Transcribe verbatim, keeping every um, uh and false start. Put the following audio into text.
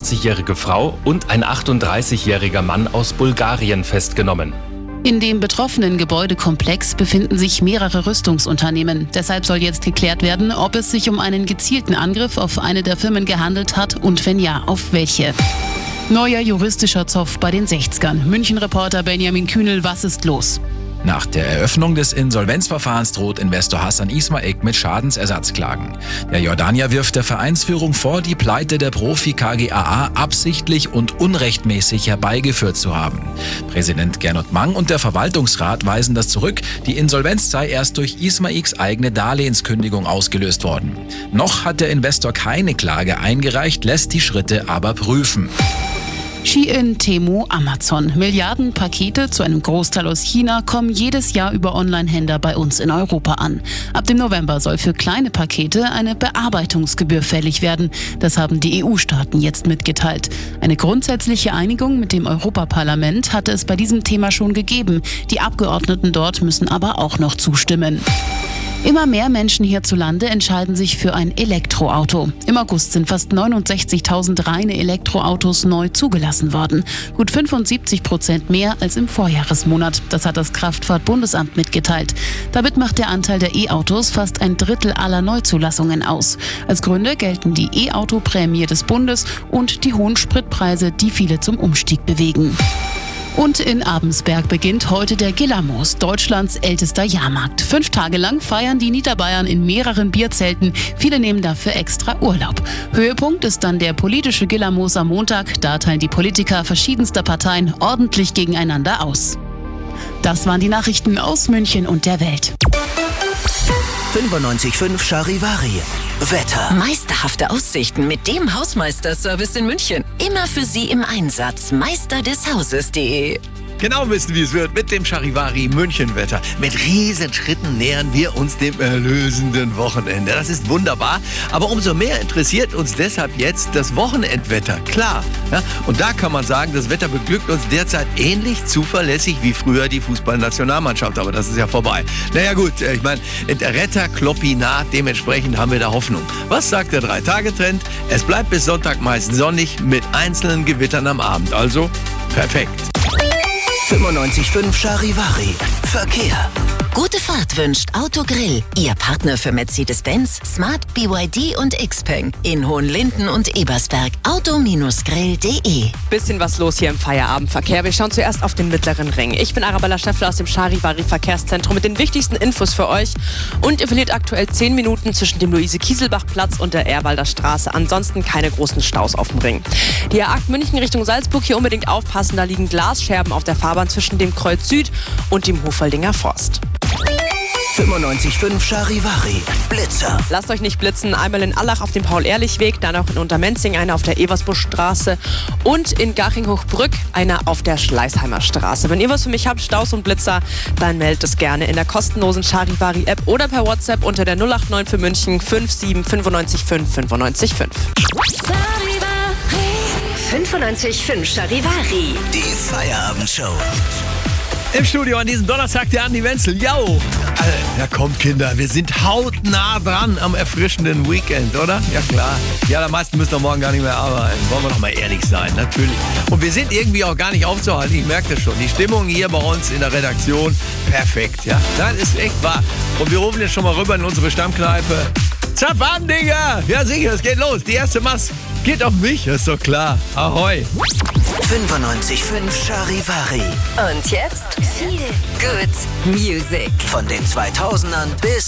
neunundvierzig-jährige Frau und ein achtunddreißigjähriger Mann aus Bulgarien festgenommen. In dem betroffenen Gebäudekomplex befinden sich mehrere Rüstungsunternehmen. Deshalb soll jetzt geklärt werden, ob es sich um einen gezielten Angriff auf eine der Firmen gehandelt hat und wenn ja, auf welche. Neuer juristischer Zoff bei den sechzigern. München-Reporter Benjamin Kühnel, was ist los? Nach der Eröffnung des Insolvenzverfahrens droht Investor Hassan Ismaik mit Schadensersatzklagen. Der Jordanier wirft der Vereinsführung vor, die Pleite der Profi-K G A A absichtlich und unrechtmäßig herbeigeführt zu haben. Präsident Gernot Mang und der Verwaltungsrat weisen das zurück. Die Insolvenz sei erst durch Ismaiks eigene Darlehenskündigung ausgelöst worden. Noch hat der Investor keine Klage eingereicht, lässt die Schritte aber prüfen. Shein, Temu, Amazon. Milliardenpakete, zu einem Großteil aus China, kommen jedes Jahr über Online-Händler bei uns in Europa an. Ab dem November soll für kleine Pakete eine Bearbeitungsgebühr fällig werden. Das haben die E U-Staaten jetzt mitgeteilt. Eine grundsätzliche Einigung mit dem Europaparlament hatte es bei diesem Thema schon gegeben. Die Abgeordneten dort müssen aber auch noch zustimmen. Immer mehr Menschen hierzulande entscheiden sich für ein Elektroauto. Im August sind fast neunundsechzigtausend reine Elektroautos neu zugelassen worden. Gut fünfundsiebzig Prozent mehr als im Vorjahresmonat. Das hat das Kraftfahrtbundesamt mitgeteilt. Damit macht der Anteil der E-Autos fast ein Drittel aller Neuzulassungen aus. Als Gründe gelten die E-Auto-Prämie des Bundes und die hohen Spritpreise, die viele zum Umstieg bewegen. Und in Abensberg beginnt heute der Gillermoos, Deutschlands ältester Jahrmarkt. Fünf Tage lang feiern die Niederbayern in mehreren Bierzelten. Viele nehmen dafür extra Urlaub. Höhepunkt ist dann der politische Gillermoos am Montag. Da teilen die Politiker verschiedenster Parteien ordentlich gegeneinander aus. Das waren die Nachrichten aus München und der Welt. fünfundneunzig Komma fünf Charivari. Wetter. Meisterhafte Aussichten mit dem Hausmeister-Service in München. Immer für Sie im Einsatz. Meister des Hauses punkt de. Genau wissen, wie es wird mit dem Charivari München-Wetter. Mit riesen Schritten nähern wir uns dem erlösenden Wochenende. Das ist wunderbar, aber umso mehr interessiert uns deshalb jetzt das Wochenendwetter. Klar, ja? Und da kann man sagen, das Wetter beglückt uns derzeit ähnlich zuverlässig wie früher die Fußballnationalmannschaft. Aber das ist ja vorbei. Naja gut, ich meine, Retter Kloppi nah, dementsprechend haben wir da Hoffnung. Was sagt der Drei-Tage-Trend? Es bleibt bis Sonntag meist sonnig mit einzelnen Gewittern am Abend. Also perfekt. fünfundneunzig Komma fünf Charivari. Verkehr. Gute Fahrt wünscht Autogrill. Ihr Partner für Mercedes-Benz, Smart, B Y D und Xpeng. In Hohenlinden und Ebersberg. Auto Grill punkt de. Bisschen was los hier im Feierabendverkehr. Wir schauen zuerst auf den mittleren Ring. Ich bin Arabella Schäffler aus dem Charivari Verkehrszentrum mit den wichtigsten Infos für euch. Und ihr verliert aktuell zehn Minuten zwischen dem Luise-Kieselbach-Platz und der Erwalder Straße. Ansonsten keine großen Staus auf dem Ring. Die A acht München Richtung Salzburg, hier unbedingt aufpassen. Da liegen Glasscherben auf der Fahrbahn zwischen dem Kreuz Süd und dem Hofeldinger Forst. fünfundneunzig Komma fünf Charivari. Blitzer. Lasst euch nicht blitzen. Einmal in Allach auf dem Paul-Ehrlich-Weg, dann auch in Untermenzing einer auf der Eversbuschstraße und in Garching-Hochbrück einer auf der Schleißheimer Straße. Wenn ihr was für mich habt, Staus und Blitzer, dann meldet es gerne in der kostenlosen Charivari-App oder per WhatsApp unter der null acht neun für München fünf sieben fünf neun fünf fünf neun fünf. fünfundneunzig Komma fünf Charivari. Die Feierabendshow. Im Studio an diesem Donnerstag der Andi Wenzel. Yo! Ja, kommt Kinder, wir sind hautnah dran am erfrischenden Weekend, oder? Ja klar. Die allermeisten müssen doch morgen gar nicht mehr arbeiten. Wollen wir doch mal ehrlich sein, natürlich. Und wir sind irgendwie auch gar nicht aufzuhalten, ich merke das schon. Die Stimmung hier bei uns in der Redaktion, perfekt, ja. Das ist echt wahr. Und wir rufen jetzt schon mal rüber in unsere Stammkneipe. Zapf an, Digga! Ja sicher, es geht los. Die erste Mass geht auf mich, ist doch klar. Ahoi! fünfundneunzig Komma fünf Charivari. Und jetzt viel Good Music. Von den zweitausendern bis